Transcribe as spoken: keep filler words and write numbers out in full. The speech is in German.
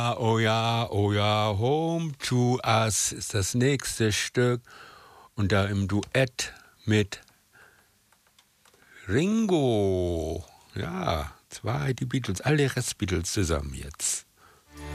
ja, oh ja, oh ja, Home to Us ist das nächste Stück. Und da im Duett mit Ringo. Ja, zwei, die Beatles, alle Rest-Beatles zusammen jetzt.